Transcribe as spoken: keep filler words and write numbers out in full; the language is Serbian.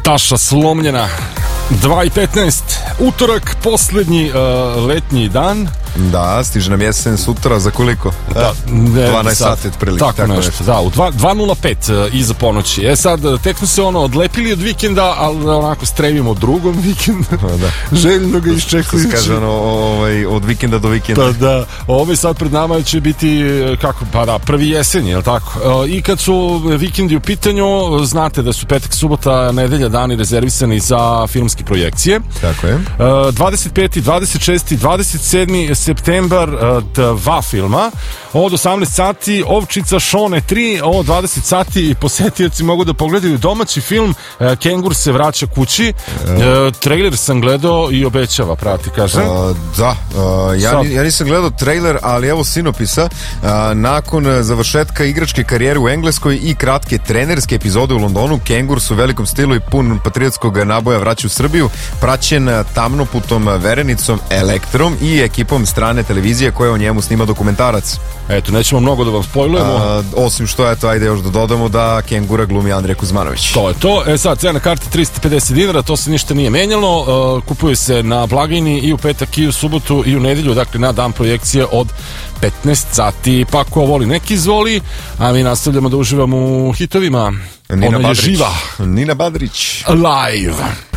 Taša slomljena. dva i petnaest, utorak, poslednji uh, letnji dan. Da, stiže nam jesen sutra, za koliko? Da, dvanaest sati otprilike. Tako, tako nešto, da, u dva nula pet uh, iza ponoći. E sad, tek smo se ono odlepili od vikenda, ali onako stremimo drugom vikendu. Da. Željno ga iščekujući. Kaže ono, ovaj, od vikenda do vikenda. Pa da, ovaj sad pred nama će biti, kako, pa da, prvi jesenji, je li tako? Uh, I kad su vikendi u pitanju, znate da su petak, subota, nedelja dani rezervisani za filmske projekcije. Tako je. Uh, dvadeset peti, dvadeset šesti, dvadeset sedmi septembar, uh, dva filma. Od osamnaest sati Ovčica Šone tri, od dvadeset sati posetioci mogu da pogledaju domaći film uh, Kengur se vraća kući. Uh, trailer sam gledao i obećava, prati, kažem. Uh, da, uh, ja, ja nisam gledao trailer, ali evo sinopisa. Uh, nakon završetka igračke karijere u Engleskoj i kratke trenerske epizode u Londonu, Kengur su u velikom stilu i pun patriotskog naboja vraća u Srbiju, praćen tamnoputom Verenicom Elektrom i ekipom strane televizije koja o njemu snima dokumentarac. Eto, nećemo mnogo da vam spojlujemo. A, osim što, eto, ajde još da dodamo da Kengura glumi Andrej Kuzmanović. To je to. E sad, cena karte trista pedeset dinara, to se ništa nije menjalo. Uh, kupuje se na blagajni i u petak i u subotu i u nedelju, dakle na dan projekcije od petnaest sati. Pa ko voli, neki izvoli, a mi nastavljamo da uživamo u hitovima. Nina Ona je Badrić. živa. Nina Badrić. Live.